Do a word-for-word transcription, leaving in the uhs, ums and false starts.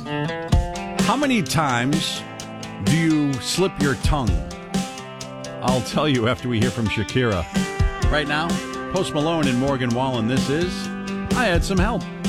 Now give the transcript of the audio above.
How many times do you slip your tongue? I'll tell you after we hear from Shakira. Right now, Post Malone and Morgan Wallen. This is I Had Some Help.